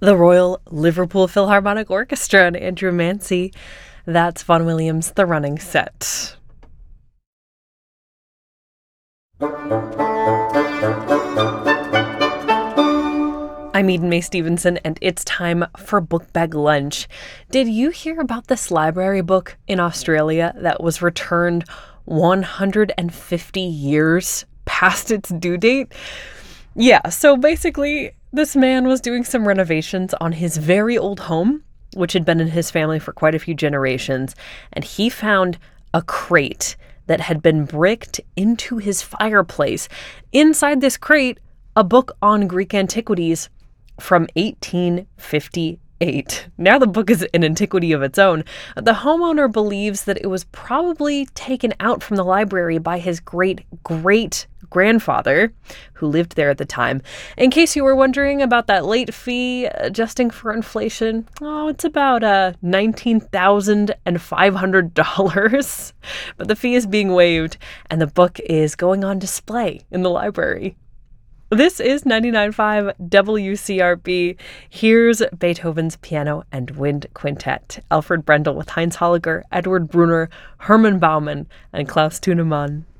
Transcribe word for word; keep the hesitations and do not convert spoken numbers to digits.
the Royal Liverpool Philharmonic Orchestra and Andrew Mancy. That's Vaughan Williams' The Running Set. I'm Eden Mae Stevenson, and it's time for Book Bag Lunch. Did you hear about this library book in Australia that was returned one hundred fifty years past its due date? Yeah, so basically, this man was doing some renovations on his very old home, which had been in his family for quite a few generations, and he found a crate that had been bricked into his fireplace. Inside this crate, a book on Greek antiquities from eighteen fifty-eight. Now the book is an antiquity of its own. The homeowner believes that it was probably taken out from the library by his great-great-grandfather, who lived there at the time. In case you were wondering about that late fee adjusting for inflation, oh, it's about uh, nineteen thousand five hundred dollars. But the fee is being waived, and the book is going on display in the library. This is ninety-nine point five W C R B. Here's Beethoven's Piano and Wind Quintet. Alfred Brendel with Heinz Holliger, Edward Brunner, Hermann Baumann, and Klaus Tunemann.